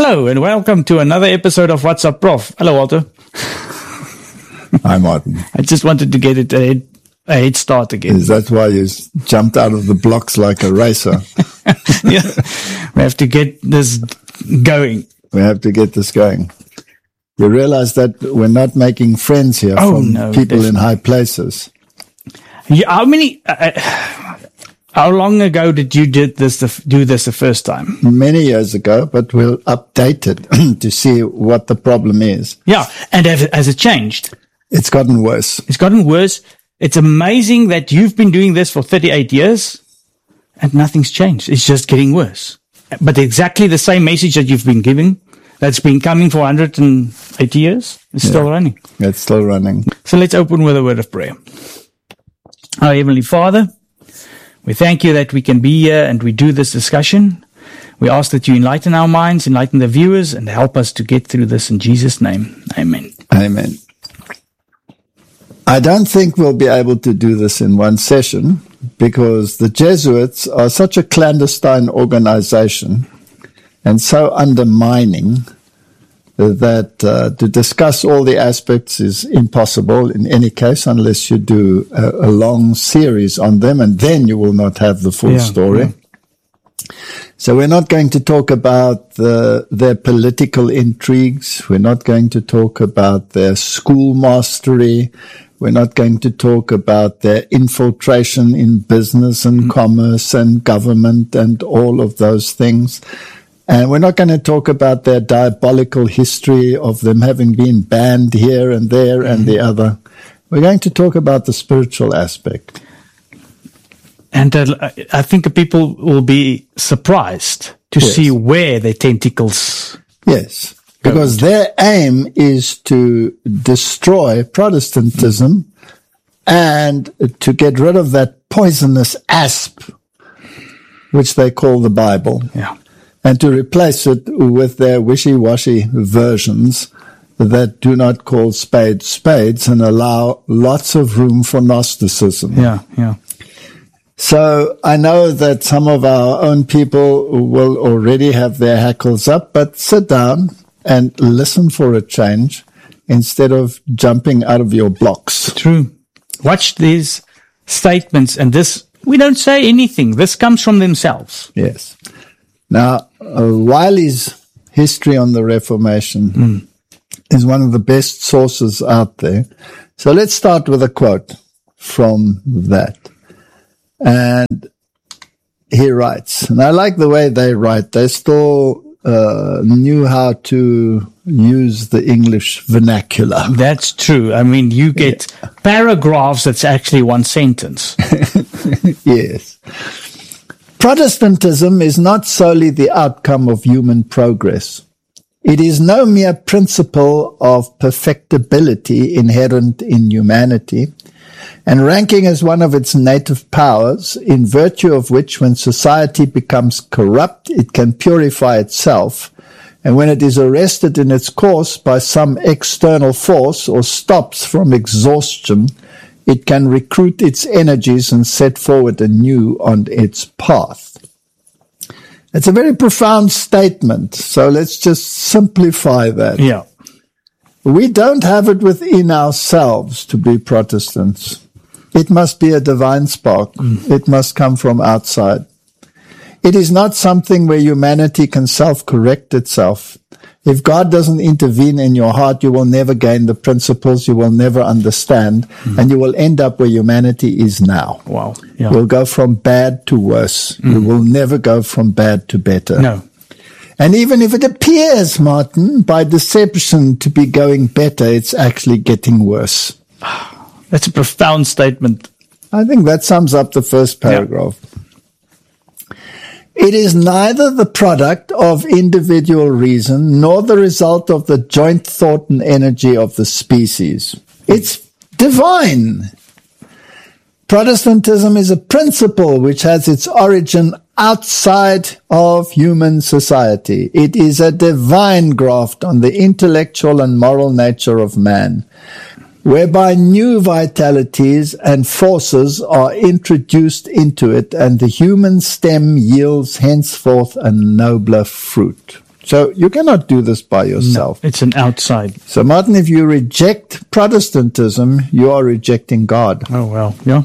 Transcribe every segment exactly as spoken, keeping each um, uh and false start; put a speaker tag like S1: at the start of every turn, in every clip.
S1: Hello and welcome to another episode of What's Up, Prof. Hello, Walter.
S2: Hi, Martin.
S1: I just wanted to get it a head, a head start again.
S2: Is that why you jumped out of the blocks like a racer?
S1: Yeah, we have to get this going.
S2: We have to get this going. You realize that we're not making friends here
S1: oh,
S2: from
S1: no,
S2: people
S1: definitely.
S2: in high places.
S1: Yeah, how many? Uh, how long ago did you did this? The, do this the first time?
S2: Many years ago, but we'll update it to see what the problem is.
S1: Yeah, and has, has it changed?
S2: It's gotten worse.
S1: It's gotten worse. It's amazing that you've been doing this for thirty-eight years and nothing's changed. It's just getting worse. But exactly the same message that you've been giving, that's been coming for one hundred eighty years, is
S2: Yeah.
S1: still running.
S2: It's still running.
S1: So let's open with a word of prayer. Our Heavenly Father, we thank you that we can be here and we do this discussion. We ask that you enlighten our minds, enlighten the viewers, and help us to get through this in Jesus' name. Amen.
S2: Amen. I don't think we'll be able to do this in one session because the Jesuits are such a clandestine organization and so undermining that uh, to discuss all the aspects is impossible in any case unless you do a, a long series on them, and then you will not have the full
S1: Yeah,
S2: story.
S1: yeah.
S2: So we're not going to talk about the, their political intrigues. We're not going to talk about their school mastery. We're not going to talk about their infiltration in business and mm. commerce and government and all of those things. And we're not going to talk about their diabolical history of them having been banned here and there mm. and the other. We're going to talk about the spiritual aspect.
S1: And uh, I think people will be surprised to
S2: Yes.
S1: see where their tentacles
S2: Yes. Because their aim is to destroy Protestantism and to get rid of that poisonous asp, which they call the Bible,
S1: Yeah.
S2: and to replace it with their wishy-washy versions that do not call spades spades and allow lots of room for Gnosticism.
S1: Yeah, yeah.
S2: So I know that some of our own people will already have their hackles up, but sit down and listen for a change instead of jumping out of your blocks.
S1: True. Watch these statements, and this, we don't say anything. This comes from themselves.
S2: Yes. Now, uh, Wiley's History on the Reformation
S1: Mm.
S2: is one of the best sources out there. So let's start with a quote from that. And he writes, and I like the way they write. They still uh, knew how to use the English vernacular.
S1: That's true. I mean, you get yeah. paragraphs that's actually one sentence.
S2: Yes. Protestantism is not solely the outcome of human progress. It is no mere principle of perfectibility inherent in humanity, and ranking as one of its native powers, in virtue of which when society becomes corrupt, it can purify itself, and when it is arrested in its course by some external force or stops from exhaustion, it can recruit its energies and set forward anew on its path. It's a very profound statement, so let's just simplify that.
S1: Yeah.
S2: We don't have it within ourselves to be Protestants. It must be a divine spark. Mm. It must come from outside. It is not something where humanity can self-correct itself. If God doesn't intervene in your heart, you will never gain the principles, you will never understand, mm. and you will end up where humanity is now.
S1: Wow. Yeah.
S2: You'll go from bad to worse. Mm. You will never go from bad to better.
S1: No.
S2: And even if it appears, Martin, by deception to be going better, it's actually getting worse.
S1: That's a profound statement.
S2: I think that sums up the first paragraph. Yeah. It is neither the product of individual reason nor the result of the joint thought and energy of the species. It's divine. Protestantism is a principle which has its origin outside of human society. It is a divine graft on the intellectual and moral nature of man, whereby new vitalities and forces are introduced into it, and the human stem yields henceforth a nobler fruit. So you cannot do this by yourself.
S1: No, it's an outside.
S2: So, Martin, if you reject Protestantism, you are rejecting God.
S1: Oh, well, yeah.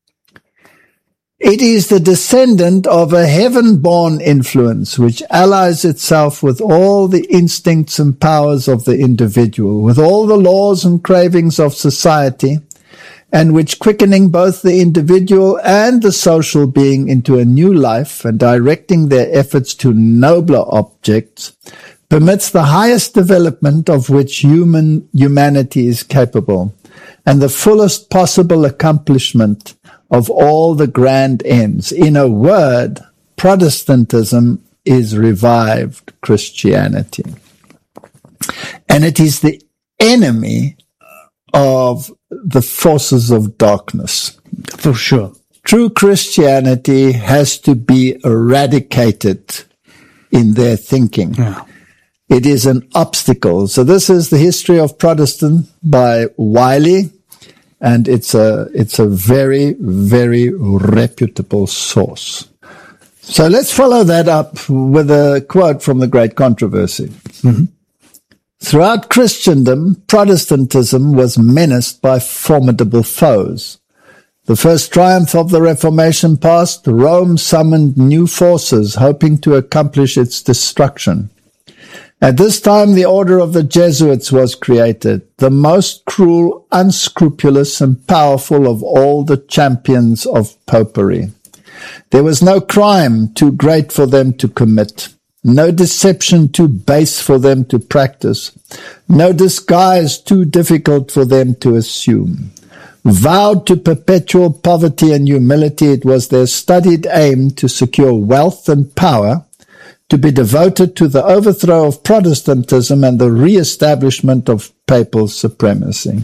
S2: It is the descendant of a heaven-born influence which allies itself with all the instincts and powers of the individual, with all the laws and cravings of society, and which, quickening both the individual and the social being into a new life and directing their efforts to nobler objects, permits the highest development of which human humanity is capable, and the fullest possible accomplishment of all the grand ends. In a word, Protestantism is revived Christianity. And it is the enemy of the forces of darkness.
S1: For sure.
S2: True Christianity has to be eradicated in their thinking.
S1: Yeah.
S2: It is an obstacle. So this is the history of Protestant by Wiley. And it's a, it's a very, very reputable source. So let's follow that up with a quote from The Great Controversy. Mm-hmm. Throughout Christendom, Protestantism was menaced by formidable foes. The first triumph of the Reformation past, Rome summoned new forces, hoping to accomplish its destruction. At this time, the Order of the Jesuits was created, the most cruel, unscrupulous, and powerful of all the champions of popery. There was no crime too great for them to commit, no deception too base for them to practice, no disguise too difficult for them to assume. Vowed to perpetual poverty and humility, it was their studied aim to secure wealth and power, to be devoted to the overthrow of Protestantism and the re-establishment of papal supremacy.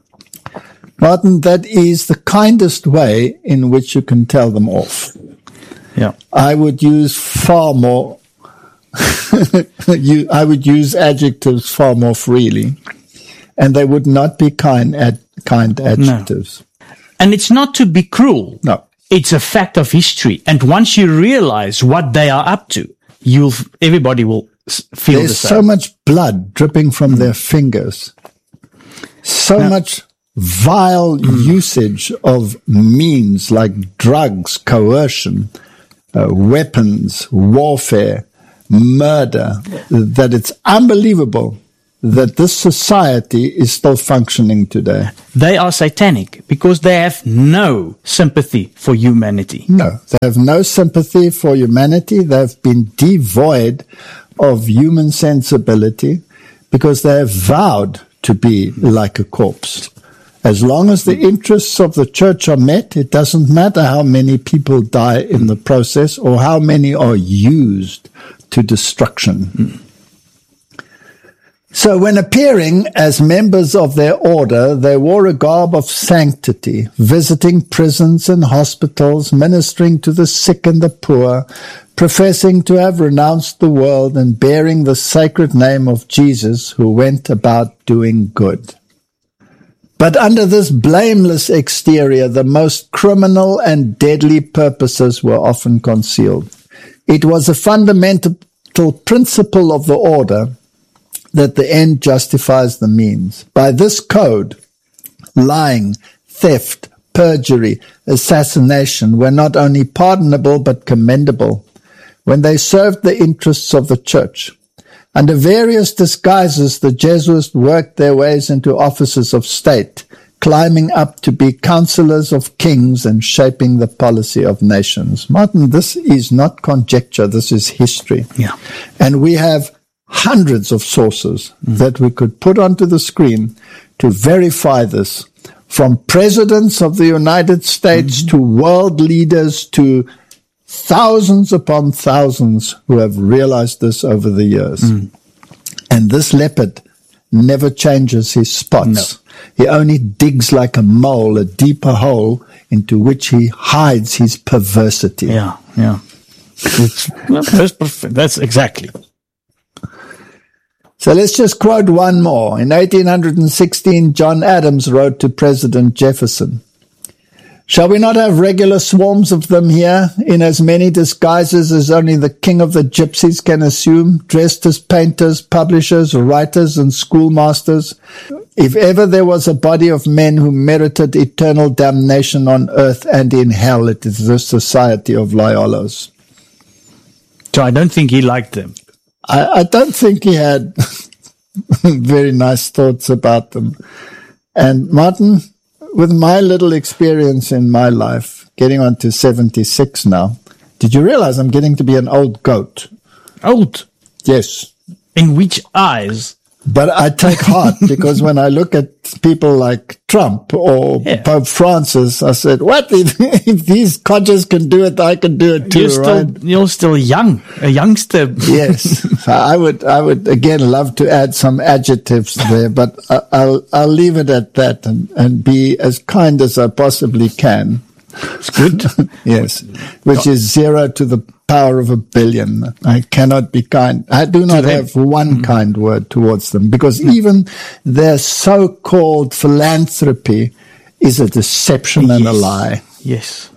S2: Martin, that is the kindest way in which you can tell them off.
S1: Yeah.
S2: I would use far more, you, I would use adjectives far more freely, and they would not be kind, ad, kind adjectives.
S1: No. And it's not to be cruel.
S2: No.
S1: It's a fact of history. And once you realize what they are up to, You'll, everybody will feel
S2: There's
S1: the same.
S2: so much blood dripping from mm. their fingers. So no. much vile mm. usage of means like drugs, coercion, uh, weapons, warfare, murder, that it's unbelievable that this society is still functioning today.
S1: They are satanic because they have no sympathy for humanity.
S2: No, they have no sympathy for humanity. They've been devoid of human sensibility because they have vowed to be like a corpse. As long as the interests of the church are met, it doesn't matter how many people die in the process or how many are used to destruction. Mm. So when appearing as members of their order, they wore a garb of sanctity, visiting prisons and hospitals, ministering to the sick and the poor, professing to have renounced the world and bearing the sacred name of Jesus, who went about doing good. But under this blameless exterior, the most criminal and deadly purposes were often concealed. It was a fundamental principle of the order that the end justifies the means. By this code, lying, theft, perjury, assassination were not only pardonable but commendable when they served the interests of the church. Under various disguises, the Jesuits worked their ways into offices of state, climbing up to be counselors of kings and shaping the policy of nations. Martin, this is not conjecture, this is history.
S1: Yeah.
S2: And we have hundreds of sources mm. that we could put onto the screen to verify this, from presidents of the United States mm-hmm. to world leaders to thousands upon thousands who have realized this over the years. Mm. And this leopard never changes his spots. No. He only digs like a mole a deeper hole into which he hides his perversity.
S1: Yeah, yeah. It's, that's perfect. That's exactly.
S2: So let's just quote one more. In eighteen sixteen, John Adams wrote to President Jefferson, Shall we not have regular swarms of them here, in as many disguises as only the king of the gypsies can assume, dressed as painters, publishers, writers, and schoolmasters? If ever there was a body of men who merited eternal damnation on earth and in hell, it is the Society of Loyolas.
S1: So I don't think he liked them.
S2: I, I don't think he had very nice thoughts about them. And Martin, with my little experience in my life, getting on to seventy-six now, did you realize I'm getting to be an old goat?
S1: Old?
S2: Yes.
S1: In which eyes?
S2: But I take heart, because when I look at people like Trump or
S1: yeah.
S2: Pope Francis, I said, what? If, if these codgers can do it, I can do it too,
S1: you're still,
S2: right?
S1: You're still young, a youngster.
S2: Yes. I would, I would again love to add some adjectives there, but I, I'll, I'll leave it at that and, and be as kind as I possibly can.
S1: It's good.
S2: Yes. Which is zero to the power of a billion. I cannot be kind. I do not have one mm. kind word towards them, because no. even their so-called philanthropy is a deception and
S1: yes.
S2: a lie.
S1: Yes.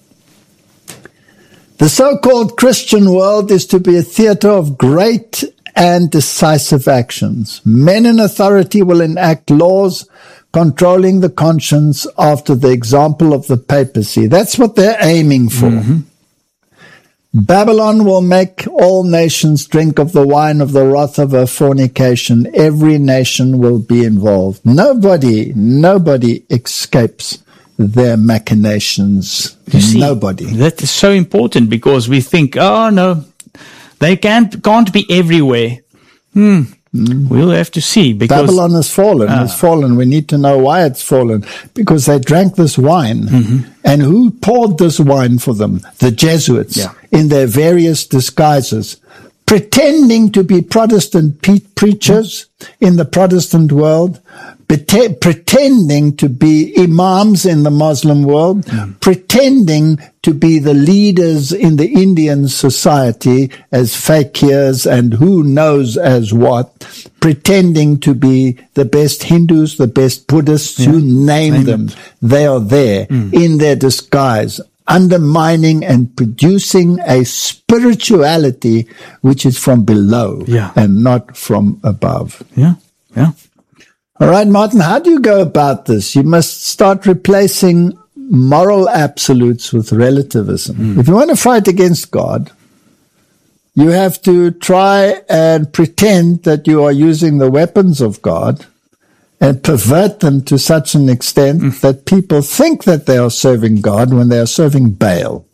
S2: The so-called Christian world is to be a theater of great and decisive actions. Men in authority will enact laws controlling the conscience after the example of the papacy. That's what they're aiming for. Mm-hmm. Babylon will make all nations drink of the wine of the wrath of her fornication. Every nation will be involved. Nobody, nobody escapes their machinations.
S1: You see,
S2: nobody.
S1: That is so important, because we think, oh no, they can't, can't be everywhere. Hmm. Mm. We'll have to see, because
S2: Babylon has fallen.
S1: Ah.
S2: Has fallen. We need to know why it's fallen, because they drank this wine.
S1: Mm-hmm.
S2: And who poured this wine for them? The Jesuits,
S1: yeah.
S2: in their various disguises, pretending to be Protestant pe- preachers mm-hmm. in the Protestant world, Bete- pretending to be imams in the Muslim world, mm-hmm. pretending to be the leaders in the Indian society as fakirs and who knows as what, pretending to be the best Hindus, the best Buddhists, yeah. you name, name them. It. They are there mm. in their disguise, undermining and producing a spirituality which is from below
S1: yeah.
S2: and not from above.
S1: Yeah, yeah.
S2: All right, Martin, how do you go about this? You must start replacing moral absolutes with relativism. Mm. If you want to fight against God, you have to try and pretend that you are using the weapons of God and pervert them to such an extent mm. that people think that they are serving God when they are serving Baal.